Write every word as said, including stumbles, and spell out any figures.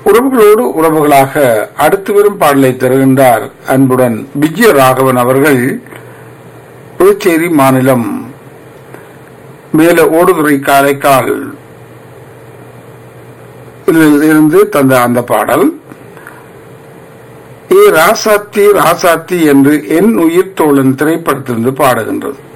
உறவுகளோடு உறவுகளாக அடுத்து வரும் பாடலை தருகின்றார் அன்புடன் விஜய ராகவன் அவர்கள். புதுச்சேரி மாநிலம் மேல ஓடுதுறை காரைக்கால் இருந்து தந்த அந்த பாடல் ஏ ராசாத்தி ராசாத்தி என்று என் உயிர் தோழன் திரைப்படத்திலிருந்து பாடுகின்றது.